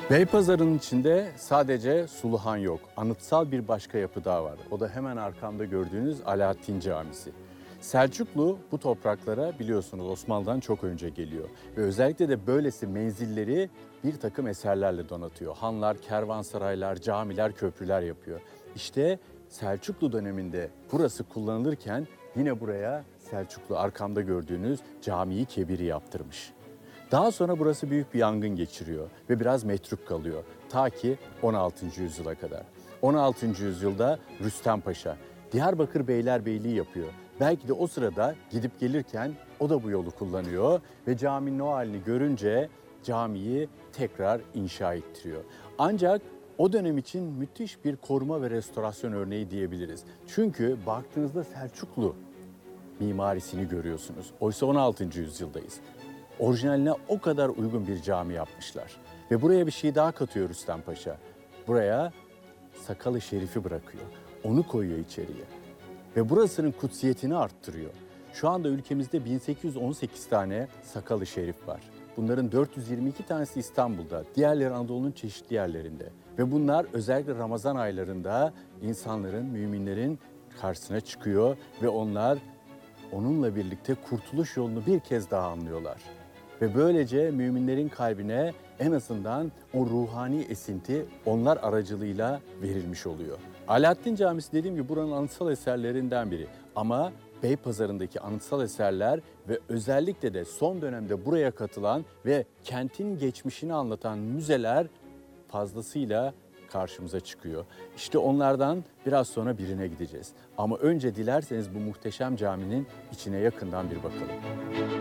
Beypazarı'nın içinde sadece Suluhan yok. Anıtsal bir başka yapı daha var. O da hemen arkamda gördüğünüz Alaaddin Camisi. Selçuklu bu topraklara biliyorsunuz Osmanlı'dan çok önce geliyor. Ve özellikle de böylesi menzilleri bir takım eserlerle donatıyor. Hanlar, kervansaraylar, camiler, köprüler yapıyor. İşte Selçuklu döneminde burası kullanılırken yine buraya Selçuklu arkamda gördüğünüz Cami-i Kebir'i yaptırmış. Daha sonra burası büyük bir yangın geçiriyor ve biraz metruk kalıyor. Ta ki 16. yüzyıla kadar. 16. yüzyılda Rüstem Paşa Diyarbakır Beylerbeyliği yapıyor. Belki de o sırada gidip gelirken o da bu yolu kullanıyor ve caminin o halini görünce camiyi tekrar inşa ettiriyor. Ancak o dönem için müthiş bir koruma ve restorasyon örneği diyebiliriz. Çünkü baktığınızda Selçuklu mimarisini görüyorsunuz. Oysa 16. yüzyıldayız. Orijinaline o kadar uygun bir cami yapmışlar. Ve buraya bir şey daha katıyor Rüstem Paşa. Buraya sakalı şerifi bırakıyor. Onu koyuyor içeriye. Ve burasının kutsiyetini arttırıyor. Şu anda ülkemizde 1818 tane sakalı şerif var. Bunların 422 tanesi İstanbul'da, diğerleri Anadolu'nun çeşitli yerlerinde. Ve bunlar özellikle Ramazan aylarında insanların, müminlerin karşısına çıkıyor ve onlar onunla birlikte kurtuluş yolunu bir kez daha anlıyorlar. Ve böylece müminlerin kalbine en azından o ruhani esinti onlar aracılığıyla verilmiş oluyor. Alaaddin Camisi dediğim gibi buranın anıtsal eserlerinden biri. Ama Beypazarı'ndaki anıtsal eserler ve özellikle de son dönemde buraya katılan ve kentin geçmişini anlatan müzeler fazlasıyla karşımıza çıkıyor. İşte onlardan biraz sonra birine gideceğiz. Ama önce dilerseniz bu muhteşem caminin içine yakından bir bakalım.